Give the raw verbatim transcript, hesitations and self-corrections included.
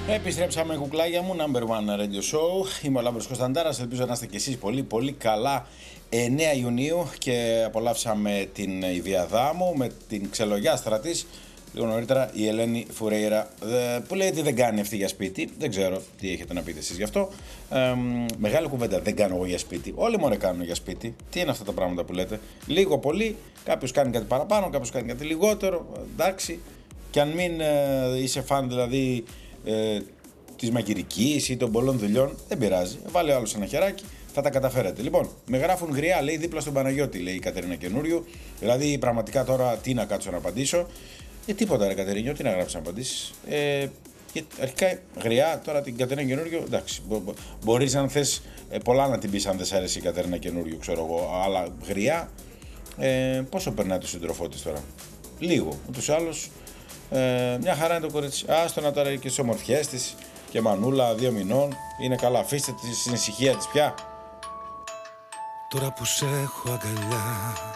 Επιστρέψαμε, κουκλάγια μου, Number One Radio Show. Είμαι ο Λάμπρος Κωνσταντάρας, ελπίζω να είστε κι εσείς πολύ πολύ καλά. εννέα Ιουνίου και απολαύσαμε την Ιδιαδάμου με την ξελογιάστρα της. Λίγο νωρίτερα η Ελένη Φουρέιρα, που λέει ότι δεν κάνει αυτή για σπίτι. Δεν ξέρω τι έχετε να πείτε εσείς γι' αυτό. Ε, μεγάλη κουβέντα, δεν κάνω εγώ για σπίτι. Όλοι μόνο κάνουν για σπίτι. Τι είναι αυτά τα πράγματα που λέτε? Λίγο πολύ, κάποιος κάνει κάτι παραπάνω, κάποιος κάνει κάτι λιγότερο. Εντάξει. Και αν μην ε, είσαι φαν δηλαδή ε, της μαγειρικής ή των πολλών δουλειών, δεν πειράζει. Βάλε άλλο ένα χεράκι, θα τα καταφέρετε. Λοιπόν, με γράφουν γριά, λέει, δίπλα στον Παναγιώτη, λέει η Κατερίνα Καινούριου. Δηλαδή, πραγματικά τώρα τι να κάτσω να απαντήσω. Ε, τίποτα, ρε Κατερίνιο, τι να γράψει να απαντήσει. Ε, αρχικά γριά, τώρα την Κατερίνα Καινούριου, εντάξει. Μπο, μπο, μπορείς, αν θες, ε, πολλά να την πεις αν δεν σ' αρέσει η Κατερίνα Καινούριου, ξέρω εγώ. Αλλά γριά, ε, πόσο περνάει το σύντροφό της τώρα? Λίγο. Ούτως ή άλλως, ε, μια χαρά είναι το κορίτσι. Άστο να τώρα και στις ομορφιές της και μανούλα δύο μηνών. Είναι καλά, αφήστε τη στην ησυχία της πια. Τώρα που σε έχω αγκαλιά